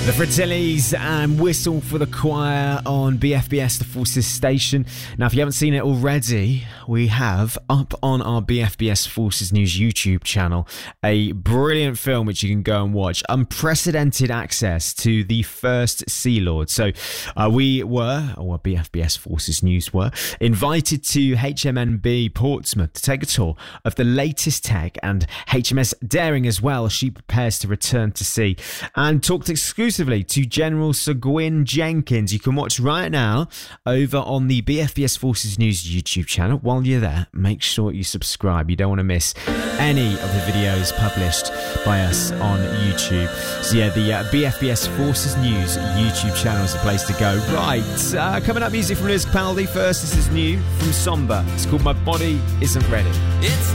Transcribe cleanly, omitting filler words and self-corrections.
The Fratellis and Whistle for the Choir on BFBS, the Forces station. Now, if you haven't seen it already, we have up on our BFBS Forces News YouTube channel a brilliant film which you can go and watch. Unprecedented access to the first Sea Lord. So we were, or BFBS Forces News were, invited to HMNB Portsmouth to take a tour of the latest tech, and HMS Daring as well as she prepares to return to sea, and talked exclusively to General Sir Gwyn Jenkins. You can watch right now over on the BFBS Forces News YouTube channel. While you're there, make sure you subscribe. You don't want to miss any of the videos published by us on YouTube. So yeah, the BFBS Forces News YouTube channel is the place to go. Right, coming up, music from Lewis Capaldi. First, this is new from Somber. It's called My Body Isn't Ready. It's